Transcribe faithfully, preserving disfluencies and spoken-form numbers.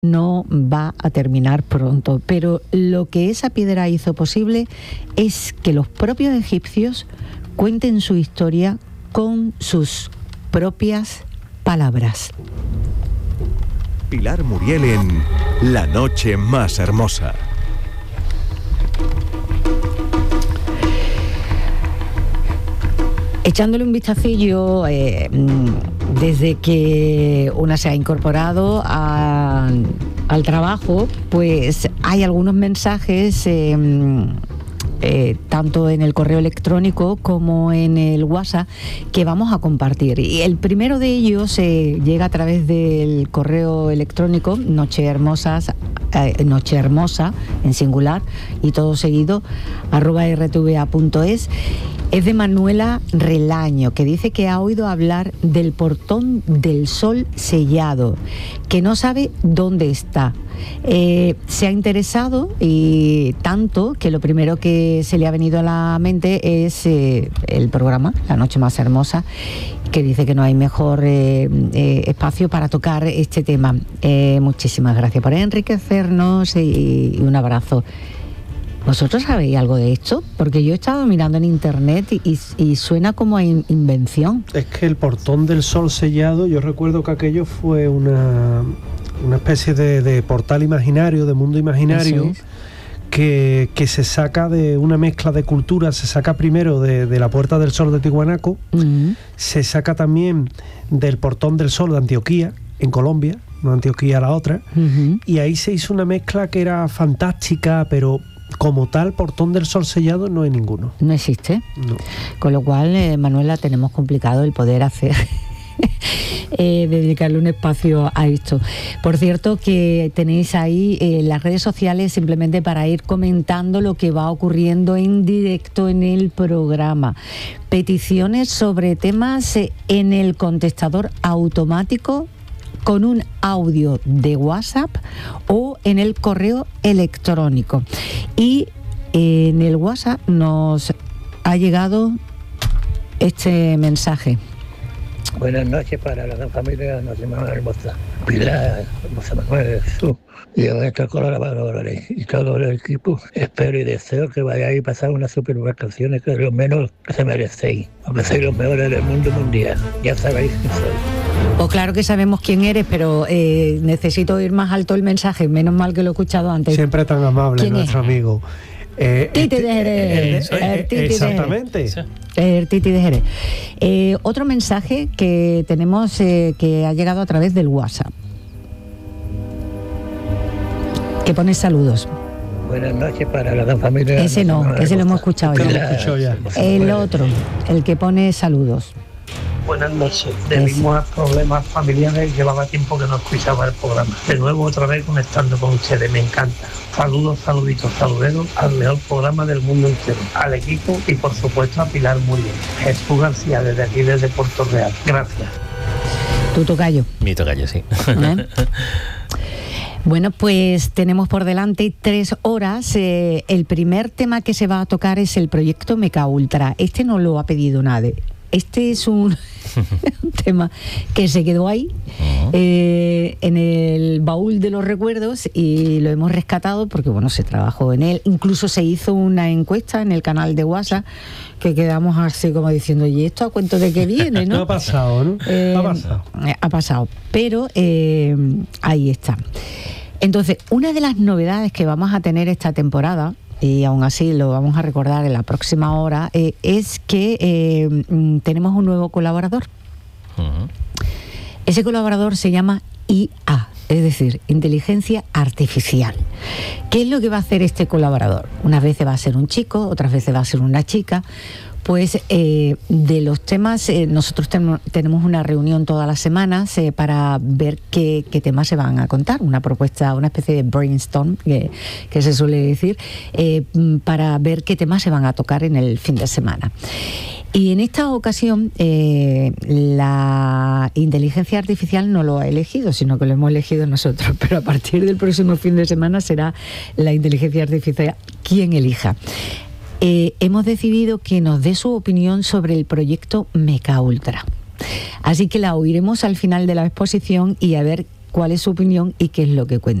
no va a terminar pronto, pero lo que esa piedra hizo posible es que los propios egipcios cuenten su historia con sus propias palabras. Pilar Muriel en La Noche Más Hermosa. Echándole un vistacillo, eh, desde que una se ha incorporado a, al trabajo, pues hay algunos mensajes, eh, eh, tanto en el correo electrónico como en el WhatsApp, que vamos a compartir. Y el primero de ellos eh, llega a través del correo electrónico, Noche Hermosas, eh, Noche Hermosa, en singular, y todo seguido, arroba r t v a punto es. Es de Manuela Relaño, que dice que ha oído hablar del portón del sol sellado, que no sabe dónde está. Eh, se ha interesado y tanto que lo primero que se le ha venido a la mente es eh, el programa La Noche Más Hermosa, que dice que no hay mejor eh, eh, espacio para tocar este tema. Eh, muchísimas gracias por enriquecernos y, y un abrazo. ¿Vosotros sabéis algo de esto? Porque yo he estado mirando en internet y, y, y suena como a in- invención. Es que el portón del sol sellado, yo recuerdo que aquello fue una, una especie de, de portal imaginario, de mundo imaginario, es. que, que se saca de una mezcla de culturas. Se saca primero de, de la Puerta del Sol de Tiwanaku, uh-huh. se saca también del portón del sol de Antioquía, en Colombia, una Antioquía a la otra, uh-huh. y ahí se hizo una mezcla que era fantástica, pero como tal, portón del sol sellado no hay ninguno. No existe. No. Con lo cual, eh, Manuela, tenemos complicado el poder hacer, eh, dedicarle un espacio a esto. Por cierto, que tenéis ahí eh, las redes sociales simplemente para ir comentando lo que va ocurriendo en directo en el programa. Peticiones sobre temas eh, en el contestador automático con un audio de WhatsApp o en el correo electrónico. Y en el WhatsApp nos ha llegado este mensaje. Buenas noches para la familia de Noche Más Hermosa. Pilar, José Manuel Jesús y nuestros colaboradores y todo el equipo. Espero y deseo que vayáis a pasar unas super vacaciones, que es lo menos que se merecéis, porque sois los mejores del mundo mundial. Ya sabéis quién soy. Pues claro que sabemos quién eres, pero eh, necesito oír más alto el mensaje. Menos mal que lo he escuchado antes. Siempre tan amable nuestro es? amigo. Eh, Titi este, de Jerez. Eh, eh, el Titi exactamente. De Jerez. El Titi de Jerez. Eh, otro mensaje que tenemos eh, que ha llegado a través del WhatsApp, que pone saludos. Buenas noches para la familia. Ese no, ese lo hemos escuchado ya. Lo escuchó ya. El otro, el que pone saludos. Buenas noches. Debido a problemas familiares, llevaba tiempo que no escuchaba el programa. De nuevo, otra vez conectando con ustedes. Me encanta. Saludos, saluditos, saluderos al mejor programa del mundo entero. Al equipo y, por supuesto, a Pilar Muriel. Jesús García, desde aquí, desde Puerto Real. Gracias. Tu tocayo. Mi tocayo, sí. ¿Eh? Bueno, pues tenemos por delante tres horas. Eh, el primer tema que se va a tocar es el proyecto Meca Ultra. Este no lo ha pedido nadie. Este es un, un tema que se quedó ahí, uh-huh. eh, en el baúl de los recuerdos, y lo hemos rescatado porque, bueno, se trabajó en él. Incluso se hizo una encuesta en el canal de WhatsApp que quedamos así como diciendo, ¿y esto a cuento de qué viene? ¿No? No ha pasado, ¿no? Eh, ha pasado. Ha pasado, pero eh, ahí está. Entonces, una de las novedades que vamos a tener esta temporada, y aún así lo vamos a recordar en la próxima hora, eh, es que eh, tenemos un nuevo colaborador. Uh-huh. Ese colaborador se llama I A, es decir, Inteligencia Artificial. ¿Qué es lo que va a hacer este colaborador? Unas veces va a ser un chico, otras veces va a ser una chica. Pues eh, de los temas, eh, nosotros ten- tenemos una reunión todas las semanas eh, para ver qué, qué temas se van a contar, una propuesta, una especie de brainstorm que, que se suele decir, eh, para ver qué temas se van a tocar en el fin de semana. Y en esta ocasión eh, la inteligencia artificial no lo ha elegido, sino que lo hemos elegido nosotros, pero a partir del próximo fin de semana será la inteligencia artificial quien elija. Eh, hemos decidido que nos dé su opinión sobre el proyecto Meca Ultra. Así que la oiremos al final de la exposición y a ver cuál es su opinión y qué es lo que cuenta.